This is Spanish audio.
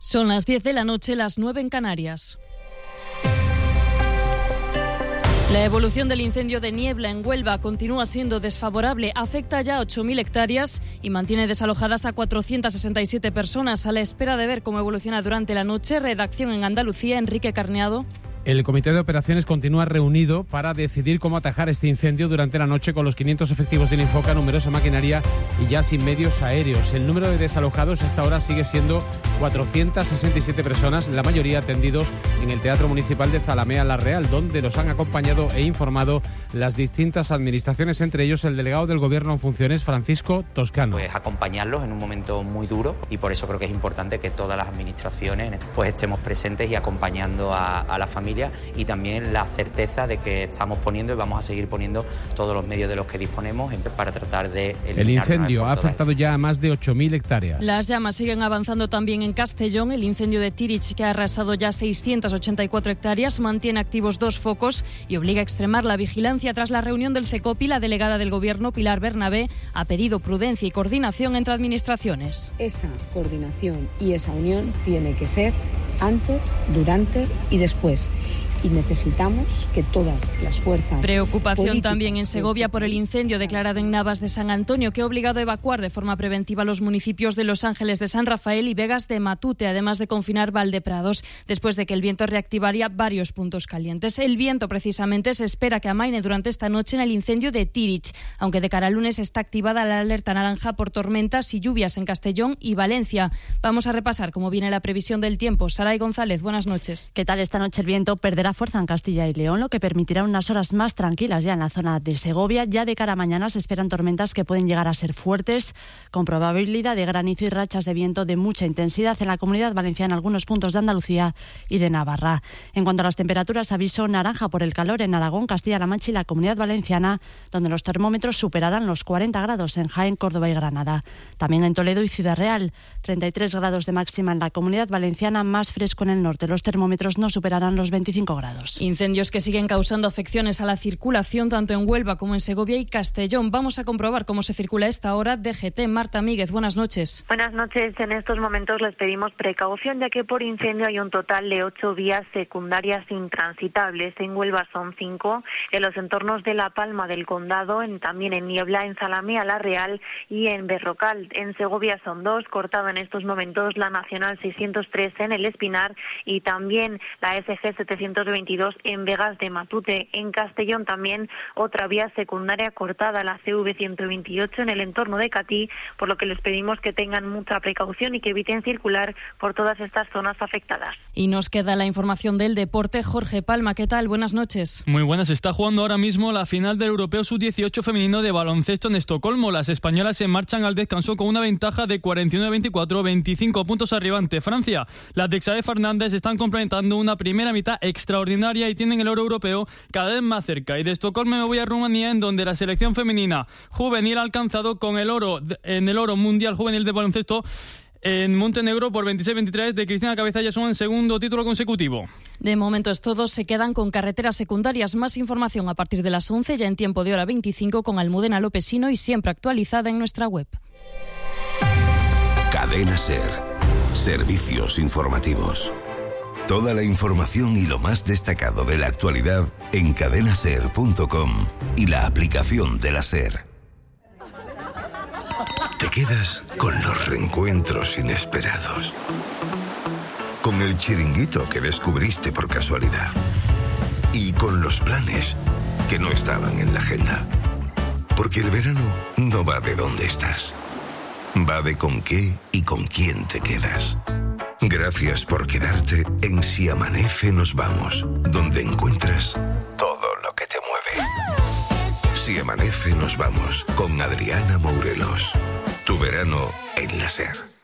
Son las 10 de la noche, las 9 en Canarias. La evolución del incendio de Niebla en Huelva continúa siendo desfavorable. Afecta ya a 8.000 hectáreas y mantiene desalojadas a 467 personas. A la espera de ver cómo evoluciona durante la noche, redacción en Andalucía, Enrique Carneado. El Comité de Operaciones continúa reunido para decidir cómo atajar este incendio durante la noche con los 500 efectivos del Infoca, numerosa maquinaria y ya sin medios aéreos. El número de desalojados hasta ahora sigue siendo 467 personas, la mayoría atendidos en el Teatro Municipal de Zalamea La Real, donde los han acompañado e informado las distintas administraciones, entre ellos el delegado del Gobierno en funciones, Francisco Toscano. Pues acompañarlos en un momento muy duro y por eso creo que es importante que todas las administraciones pues estemos presentes y acompañando a la familia, y también la certeza de que estamos poniendo y vamos a seguir poniendo todos los medios de los que disponemos para tratar de eliminar. El incendio ha afectado ya a más de 8.000 hectáreas. Las llamas siguen avanzando también en Castellón. El incendio de Tirich, que ha arrasado ya 684 hectáreas, mantiene activos 2 focos y obliga a extremar la vigilancia. Tras la reunión del CECOPI, la delegada del Gobierno, Pilar Bernabé, ha pedido prudencia y coordinación entre administraciones. Esa coordinación y esa unión tiene que ser antes, durante y después. Y necesitamos que todas las fuerzas... Preocupación también en Segovia por el incendio declarado en Navas de San Antonio, que ha obligado a evacuar de forma preventiva los municipios de Los Ángeles de San Rafael y Vegas de Matute, además de confinar Valdeprados, después de que el viento reactivaría varios puntos calientes. El viento, precisamente, se espera que amaine durante esta noche en el incendio de Tirich, aunque de cara al lunes está activada la alerta naranja por tormentas y lluvias en Castellón y Valencia. Vamos a repasar cómo viene la previsión del tiempo. Saray González, buenas noches. ¿Qué tal? Esta noche el viento perderá fuerza en Castilla y León, lo que permitirá unas horas más tranquilas ya en la zona de Segovia. Ya de cara a mañana se esperan tormentas que pueden llegar a ser fuertes, con probabilidad de granizo y rachas de viento de mucha intensidad en la Comunidad Valenciana, en algunos puntos de Andalucía y de Navarra. En cuanto a las temperaturas, aviso naranja por el calor en Aragón, Castilla-La Mancha y la Comunidad Valenciana, donde los termómetros superarán los 40 grados en Jaén, Córdoba y Granada. También en Toledo y Ciudad Real, 33 grados de máxima en la Comunidad Valenciana, más fresco en el norte. Los termómetros no superarán los 25 grados. Incendios que siguen causando afecciones a la circulación tanto en Huelva como en Segovia y Castellón. Vamos a comprobar cómo se circula a esta hora. DGT, Marta Míguez, buenas noches. Buenas noches. En estos momentos les pedimos precaución, ya que por incendio hay un total de 8 vías secundarias intransitables. En Huelva son 5, en los entornos de La Palma del Condado, también en Niebla, en Zalamea La Real y en Berrocal. En Segovia son 2, cortado en estos momentos la Nacional 603 en El Espinar y también la SG 722 en Vegas de Matute. En Castellón también otra vía secundaria cortada, la CV 128 en el entorno de Catí, por lo que les pedimos que tengan mucha precaución y que eviten circular por todas estas zonas afectadas. Y nos queda la información del deporte. Jorge Palma, ¿qué tal? Buenas noches. Muy buenas. Está jugando ahora mismo la final del Europeo Sub-18 femenino de baloncesto en Estocolmo. Las españolas se marchan al descanso con una ventaja de 49-24, 25 puntos arriba ante Francia. Las de Xavier Fernández están complementando una primera mitad extraordinaria y tienen el oro europeo cada vez más cerca. Y de Estocolmo me voy a Rumanía, en donde la selección femenina juvenil ha alcanzado con el oro en el oro mundial juvenil de baloncesto en Montenegro por 26-23 de Cristina Cabezalla. Son el segundo título consecutivo. De momento es todo. Se quedan con carreteras secundarias. Más información a partir de las 11, ya en tiempo de hora 25, con Almudena Lopesino y siempre actualizada en nuestra web. Cadena SER. Servicios informativos. Toda la información y lo más destacado de la actualidad en cadenaser.com y la aplicación de la SER. Te quedas con los reencuentros inesperados, con el chiringuito que descubriste por casualidad y con los planes que no estaban en la agenda. Porque el verano no va de dónde estás, va de con qué y con quién te quedas. Gracias por quedarte en Si Amanece Nos Vamos, donde encuentras todo lo que te mueve. Si Amanece Nos Vamos, con Adriana Mourelos. Tu verano en la SER.